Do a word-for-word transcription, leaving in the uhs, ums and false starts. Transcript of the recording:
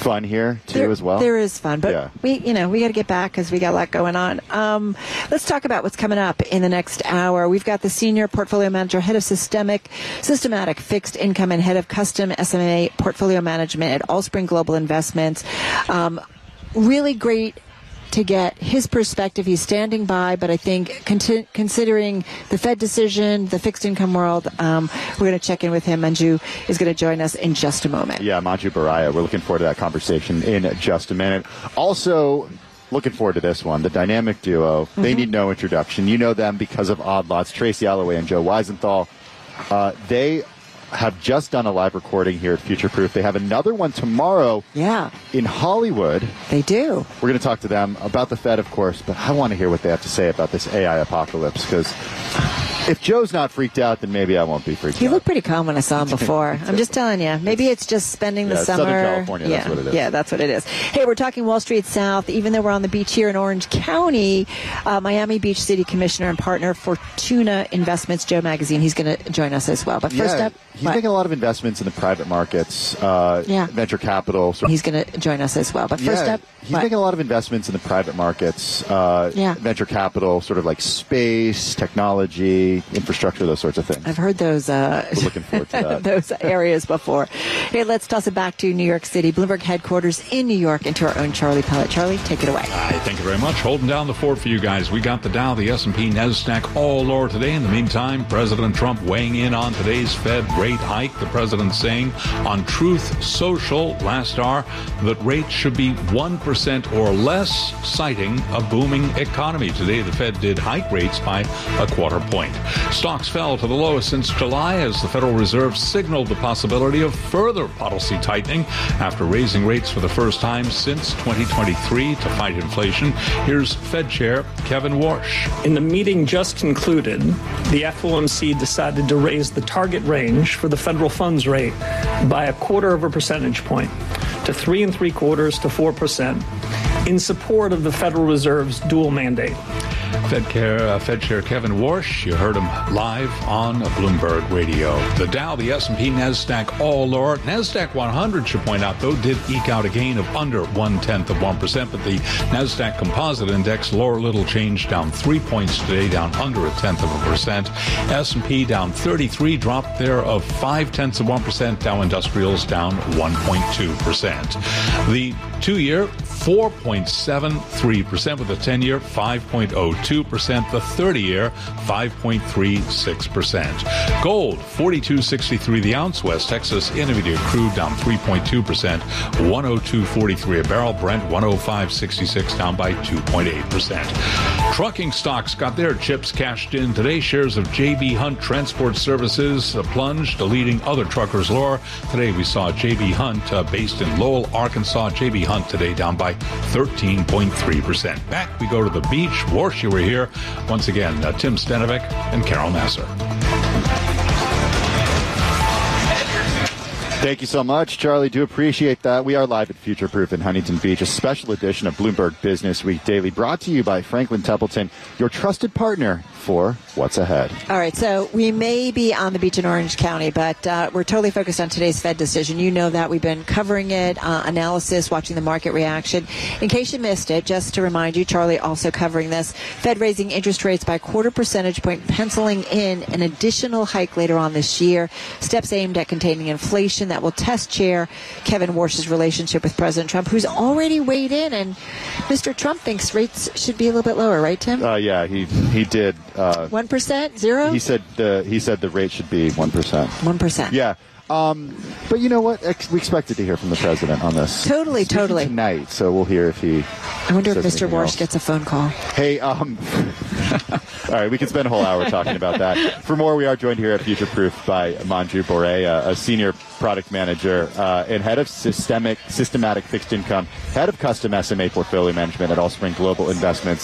fun here, too, there, as well? There is fun, but yeah. we, you know, we got to get back because we got a lot going on. Um, let's talk about what's coming up in the next hour. We've got the Senior Portfolio Manager, Head of Systemic, Systematic Fixed Income, and Head of Custom S M A Portfolio Management at Allspring Global Investments. Um, really great to get his perspective. He's standing by, but I think con- considering the Fed decision, the fixed income world, um, we're going to check in with him. Manju is going to join us in just a moment. Yeah, Manju Baraya. We're looking forward to that conversation in just a minute. Also, looking forward to this one, the dynamic duo. Mm-hmm. They need no introduction. You know them because of Odd Lots, Tracy Alloway and Joe Weisenthal. Uh, they have just done a live recording here at Future Proof. They have another one tomorrow yeah. in Hollywood. They do. We're going to talk to them about the Fed, of course, but I want to hear what they have to say about this A I apocalypse, because if Joe's not freaked out, then maybe I won't be freaked he out. He looked pretty calm when I saw him before. I'm just telling you. Maybe it's just spending the yeah, summer. Southern California, yeah. that's what it is. Yeah, that's what it is. Hey, we're talking Wall Street South. Even though we're on the beach here in Orange County, uh, Miami Beach City Commissioner and partner Fortuna Investments, Joe Magazine, he's going to join us as well. But first yeah, up, he's what? making a lot of investments in the private markets, uh, yeah. venture capital. So he's going to join us as well. But first yeah, up, he's what? making a lot of investments in the private markets, uh, yeah. venture capital, sort of like space, technology, infrastructure, those sorts of things. I've heard those. Uh, We're looking forward to that. those areas before. Hey, let's toss it back to New York City, Bloomberg headquarters in New York, and to our own Charlie Pellet. Charlie, take it away. Hi, thank you very much. Holding down the fort for you guys. We got the Dow, the S and P, NASDAQ all lower today. In the meantime, President Trump weighing in on today's Fed rate hike. The president saying on Truth Social last hour that rates should be one percent or less, citing a booming economy. Today, the Fed did hike rates by a quarter point. Stocks fell to the lowest since July as the Federal Reserve signaled the possibility of further policy tightening after raising rates for the first time since twenty twenty-three to fight inflation. Here's Fed Chair Kevin Warsh. In the meeting just concluded, the F O M C decided to raise the target range for the federal funds rate by a quarter of a percentage point to three and three quarters to four percent in support of the Federal Reserve's dual mandate. Fed, Chair, uh, Fed Chair Kevin Warsh, you heard him live on Bloomberg Radio. The Dow, the S and P, NASDAQ all lower. NASDAQ one hundred, should point out, though, did eke out a gain of under one-tenth of one percent, but the NASDAQ Composite Index, lower little change, down three points today, down under a tenth of a percent. S and P down thirty-three, dropped there of five-tenths of one percent. Dow Industrials down one point two percent. The two-year, four point seven three percent, with the ten-year, five point oh two percent, the thirty-year, five point three six percent. Gold, forty-two sixty-three the ounce. West Texas Intermediate crude down three point two percent, one oh two forty-three a barrel. Brent, one oh five sixty-six, down by two point eight percent. Trucking stocks got their chips cashed in today. Shares of J B. Hunt Transport Services uh, plunged, leading other truckers lower. Today we saw J B. Hunt, uh, based in Lowell, Arkansas. J B. Hunt today down by thirteen point three percent. Back we go to the beach. Warsh, you were here. Once again, uh, Tim Stenovic and Carol Nasser. Thank you so much, Charlie. Do appreciate that. We are live at Future Proof in Huntington Beach, a special edition of Bloomberg Business Week Daily, brought to you by Franklin Templeton, your trusted partner for what's ahead. All right, so we may be on the beach in Orange County, but uh, we're totally focused on today's Fed decision. You know that. We've been covering it, uh, analysis, watching the market reaction. In case you missed it, just to remind you, Charlie also covering this, Fed raising interest rates by a quarter percentage point, penciling in an additional hike later on this year. Steps aimed at containing inflation that will test Chair Kevin Warsh's relationship with President Trump, who's already weighed in, and Mister Trump thinks rates should be a little bit lower, right, Tim? Uh, yeah, he he did. Uh, one percent? Zero? He said the he said the rate should be one percent. one percent. Yeah. Um, but you know what? Ex- we expected to hear from the president on this. Totally, it's totally. Tonight, so we'll hear if he. I wonder if Mister Warsh else. gets a phone call. Hey, um, all right, we could spend a whole hour talking about that. For more, we are joined here at Future Proof by Manju Borea, a senior product manager uh, and head of systemic, systematic fixed income, head of custom S M A portfolio management at Allspring Global Investments.